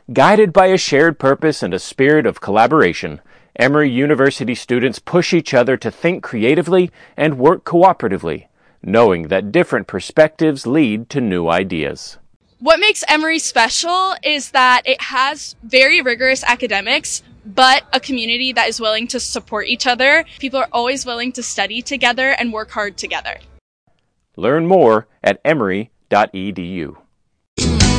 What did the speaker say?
Guided by a shared purpose and a spirit of collaboration, Emory University students push each other to think creatively and work cooperatively, knowing that different perspectives lead to new ideas. What makes Emory special is that it has very rigorous academics, but a community that is willing to support each other. People are always willing to study together and work hard together. Learn more at emory.edu.